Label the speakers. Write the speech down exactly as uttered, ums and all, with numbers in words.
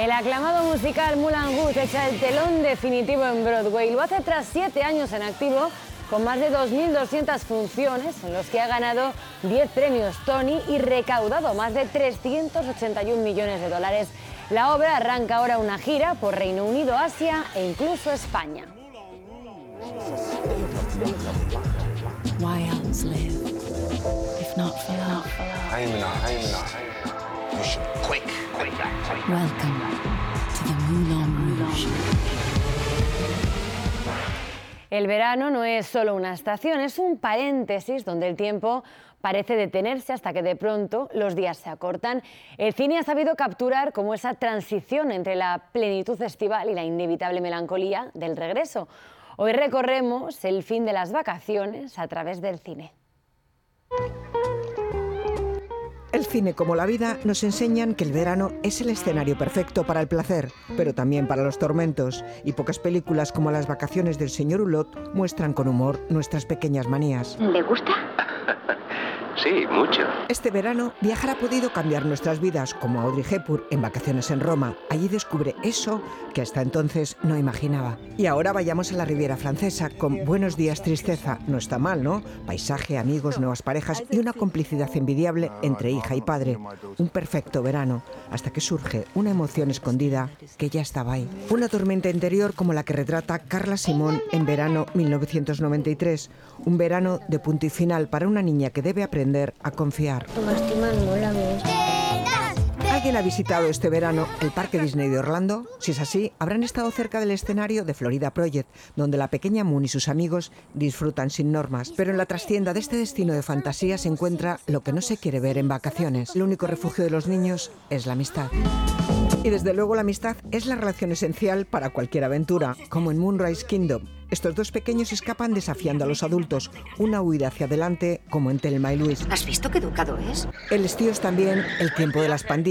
Speaker 1: El aclamado musical Moulin Rouge echa el telón definitivo en Broadway. Lo hace tras siete años en activo, con más de dos mil doscientas funciones, en los que ha ganado diez premios Tony y recaudado más de trescientos ochenta y un millones de dólares. La obra arranca ahora una gira por Reino Unido, Asia e incluso España.
Speaker 2: Why else live, if not for love?
Speaker 3: You should quick, quick, quick.
Speaker 2: Welcome to the Moulin Rouge.
Speaker 1: El verano no es solo una estación, es un paréntesis donde el tiempo parece detenerse hasta que de pronto los días se acortan. El cine ha sabido capturar como esa transición entre la plenitud estival y la inevitable melancolía del regreso. Hoy recorremos el fin de las vacaciones a través del cine.
Speaker 4: El cine, como la vida, nos enseñan que el verano es el escenario perfecto para el placer, pero también para los tormentos, y pocas películas como Las vacaciones del señor Hulot muestran con humor nuestras pequeñas manías.
Speaker 5: ¿Le gusta?
Speaker 3: Sí, mucho.
Speaker 4: Este verano, viajar ha podido cambiar nuestras vidas, como Audrey Hepburn en Vacaciones en Roma. Allí descubre eso que hasta entonces no imaginaba. Y ahora vayamos a la Riviera Francesa con Buenos días, tristeza. No está mal, ¿no? Paisaje, amigos, nuevas parejas y una complicidad envidiable entre hija y padre. Un perfecto verano, hasta que surge una emoción escondida que ya estaba ahí. Una tormenta interior como la que retrata Carla Simón en Verano mil novecientos noventa y tres. Un verano de punto y final para una niña que debe aprender a confiar. ¿Alguien ha visitado este verano el Parque Disney de Orlando? Si es así, habrán estado cerca del escenario de Florida Project, donde la pequeña Moon y sus amigos disfrutan sin normas. Pero en la trastienda de este destino de fantasía se encuentra lo que no se quiere ver en vacaciones. El único refugio de los niños es la amistad. Y desde luego la amistad es la relación esencial para cualquier aventura, como en Moonrise Kingdom. Estos dos pequeños escapan desafiando a los adultos, una huida hacia adelante como en Thelma y Luis.
Speaker 5: ¿Has visto qué educado es?
Speaker 4: El estío es también el tiempo de las pandillas.